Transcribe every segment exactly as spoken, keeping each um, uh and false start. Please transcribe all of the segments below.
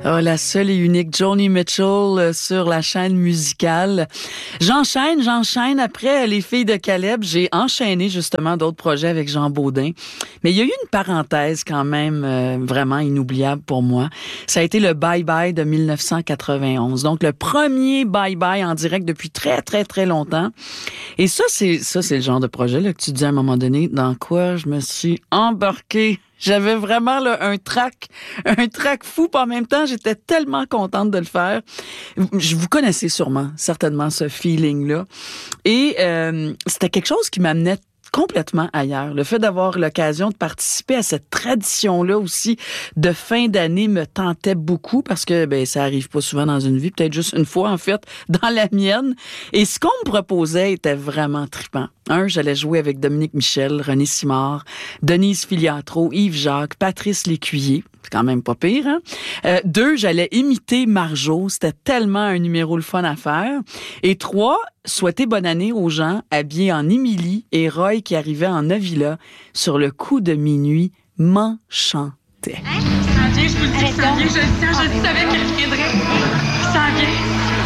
Oh, la seule et unique Joni Mitchell euh, sur la chaîne musicale. J'enchaîne, j'enchaîne. Après Les Filles de Caleb, j'ai enchaîné justement d'autres projets avec Jean Baudin. Mais il y a eu une parenthèse quand même euh, vraiment inoubliable pour moi. Ça a été le Bye Bye de dix-neuf cent quatre-vingt-onze. Donc, le premier Bye Bye en direct depuis très, très, très longtemps. Et ça, c'est ça, c'est le genre de projet là, que tu dis à un moment donné, dans quoi je me suis embarquée. J'avais vraiment là, un trac, un trac fou. Puis en même temps, j'étais tellement contente de le faire. Je vous connaissez sûrement, certainement, ce feeling-là. Et euh, c'était quelque chose qui m'amenait complètement ailleurs. Le fait d'avoir l'occasion de participer à cette tradition-là aussi de fin d'année me tentait beaucoup parce que ben ça arrive pas souvent dans une vie, peut-être juste une fois en fait dans la mienne. Et ce qu'on me proposait était vraiment trippant. Un, j'allais jouer avec Dominique Michel, René Simard, Denise Filiatro, Yves Jacques, Patrice Lécuyer. C'est quand même pas pire, hein? Euh, deux, j'allais imiter Marjo. C'était tellement un numéro le fun à faire. Et trois, souhaiter bonne année aux gens habillés en Émilie et Roy qui arrivaient en Avila sur le coup de minuit m'enchantait. Hein? Ça vient, je vous le dis, ça vient, je le sens, je le savais qu'elle viendrait. Ça vient.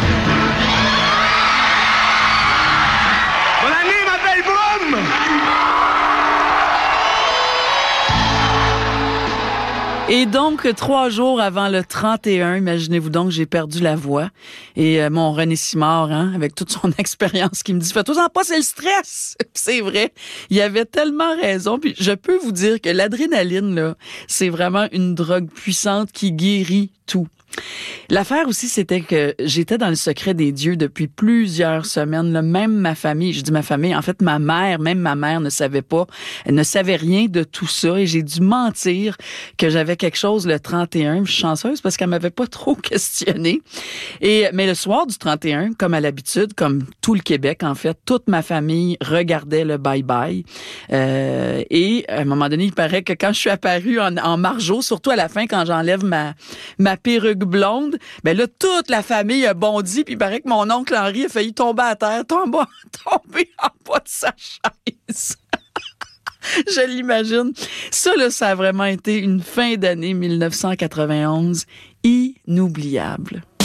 Bonne année, ma belle Boum! Et donc, trois jours avant le trente et un, imaginez-vous donc, j'ai perdu la voix. Et euh, mon René Simard, hein, avec toute son expérience, qui me dit « Fais-toi-en pas, c'est le stress! » C'est vrai, il avait tellement raison. Puis je peux vous dire que l'adrénaline, là, c'est vraiment une drogue puissante qui guérit tout. L'affaire aussi, c'était que j'étais dans le secret des dieux depuis plusieurs semaines. Là, même ma famille, je dis ma famille, en fait ma mère, même ma mère ne savait pas, elle ne savait rien de tout ça et j'ai dû mentir que j'avais quelque chose le trente et un. Je suis chanceuse parce qu'elle m'avait pas trop questionné. Et mais le soir du trente et un, comme à l'habitude, comme tout le Québec en fait, toute ma famille regardait le Bye Bye. Euh, et à un moment donné, il paraît que quand je suis apparue en, en Marjo, surtout à la fin quand j'enlève ma ma perruque blonde, ben là, toute la famille a bondi, puis il paraît que mon oncle Henri a failli tomber à terre, tomber, tomber en bas de sa chaise. Je l'imagine. Ça, là, ça a vraiment été une fin d'année dix-neuf cent quatre-vingt-onze inoubliable.